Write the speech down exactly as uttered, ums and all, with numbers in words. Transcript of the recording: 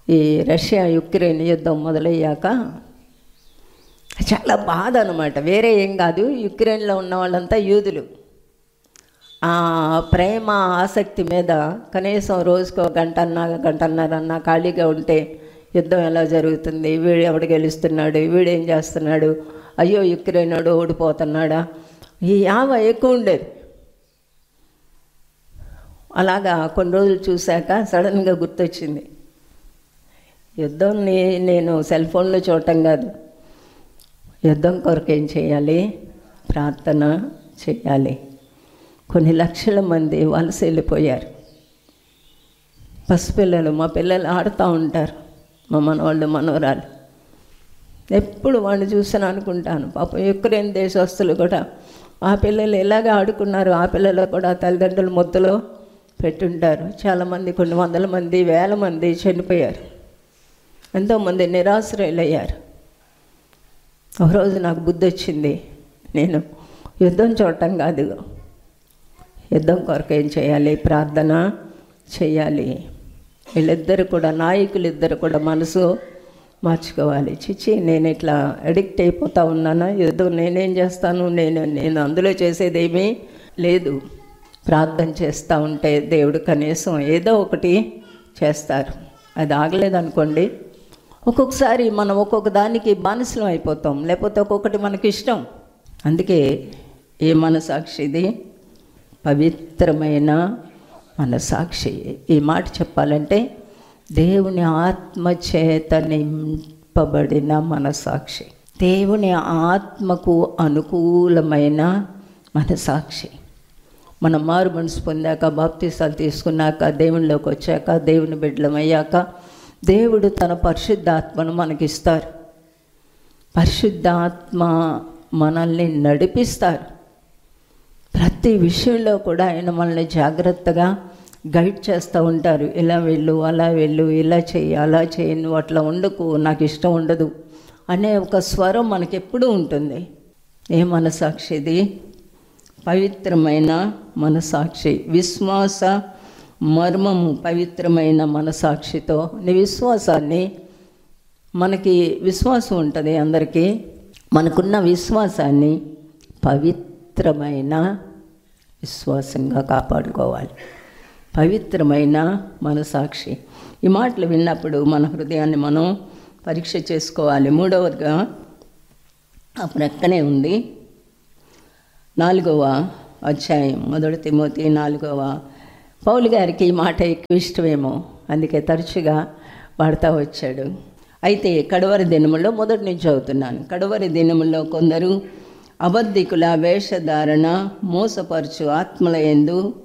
ఈ Russia Ukraine యుద్ధం మొదలయ్యాక చాలా బాధ అనమాట. వేరే ఏం కాదు, యుక్రెయిన్లో ఉన్న వాళ్ళంతా యూదులు. ఆ ప్రేమ ఆసక్తి మీద కనీసం రోజుకో గంటన్నా గంటన్నరన్నా ఖాళీగా ఉంటే యుద్ధం ఎలా జరుగుతుంది, వీడు ఎవడు గెలుస్తున్నాడు, వీడేం చేస్తున్నాడు, అయ్యో యుక్రెయిన్ వాడు ఓడిపోతున్నాడా, ఈ యావ ఎక్కువ ఉండేది. అలాగా కొన్ని రోజులు చూశాక సడన్గా గుర్తొచ్చింది, యుద్ధంని నేను సెల్ ఫోన్లో చూడటం కాదు, యుద్ధం కొరకు ఏం చేయాలి, ప్రార్థన చేయాలి. కొన్ని లక్షల మంది వలస వెళ్ళిపోయారు. పసిపిల్లలు, మా పిల్లలు ఆడుతూ ఉంటారు, మా మనవాళ్ళు మనవరాలు. ఎప్పుడు వాడిని చూసాను అనుకుంటాను, పాపం యుక్రెయిన్ దేశస్తులు కూడా ఆ పిల్లలు ఎలాగ ఆడుకున్నారు, ఆ పిల్లలు కూడా తల్లిదండ్రులు మొత్తులో పెట్టుంటారు. చాలామంది, కొన్ని వందల మంది, వేల మంది చనిపోయారు. ఎంతోమంది నిరాశ్రయులయ్యారు. ఒకరోజు నాకు బుద్ధి వచ్చింది, నేను యుద్ధం చూడటం కాదు, యుద్ధం కొరకు ఏం చేయాలి, ప్రార్థన చేయాలి. వీళ్ళిద్దరు కూడా, నాయకులు ఇద్దరు కూడా మనసు మార్చుకోవాలి. చిచ్చి నేను ఇట్లా అడిక్ట్ అయిపోతూ ఉన్నానా, యుద్ధం నేనేం చేస్తాను, నేను నేను అందులో చేసేదేమీ లేదు. ప్రార్థన చేస్తూ ఉంటే దేవుడు కనీసం ఏదో ఒకటి చేస్తారు. అది ఆగలేదనుకోండి, ఒక్కొక్కసారి మనం ఒక్కొక్క దానికి బానిసలం అయిపోతాం, లేకపోతే ఒక్కొక్కటి మనకి ఇష్టం. అందుకే ఏ మనసాక్షిది, పవిత్రమైన మనసాక్షి. ఈ మాట చెప్పాలంటే దేవుని ఆత్మచేత నింపబడిన మనసాక్షి, దేవుని ఆత్మకు అనుకూలమైన మనసాక్షి. మనం మారు మనసు పొందాక, బాప్తీసాలు తీసుకున్నాక, దేవునిలోకి వచ్చాక, దేవుని బిడ్డలం అయ్యాక దేవుడు తన పరిశుద్ధాత్మను మనకిస్తారు. పరిశుద్ధాత్మ మనల్ని నడిపిస్తారు. ప్రతి విషయంలో కూడా ఆయన మనల్ని జాగ్రత్తగా గైడ్ చేస్తూ ఉంటారు. ఇలా వెళ్ళు, అలా వెళ్ళు, ఇలా చెయ్యి, అలా చెయ్యి, నువ్వు అట్లా ఉండకు, నాకు ఇష్టం ఉండదు అనే ఒక స్వరం మనకెప్పుడూ ఉంటుంది. ఏ మనసాక్షిది, పవిత్రమైన మనసాక్షి. విశ్వాస మర్మము పవిత్రమైన మనసాక్షితో. నీ విశ్వాసాన్ని, మనకి విశ్వాసం ఉంటుంది అందరికీ, మనకున్న విశ్వాసాన్ని పవిత్రమైన విశ్వాసంగా కాపాడుకోవాలి. పవిత్రమైన మనసాక్షి. ఈ మాటలు విన్నప్పుడు మన హృదయాన్ని మనం పరీక్ష చేసుకోవాలి. మూడవదిగా ఆ ప్రక్కనే ఉంది, నాలుగవ అధ్యాయం, మొదటి తిమోతి నాలుగవ. పౌలు గారికి ఈ మాట ఎక్కువ ఇష్టమేమో, అందుకే తరచుగా వాడుతూ వచ్చాడు. అయితే కడవరి దినముల్లో, మొదటి నుంచి చదువుతున్నాను, కడవరి దినముల్లో కొందరు అబద్ధికుల వేషధారణ, మోసపరచు ఆత్మల యందు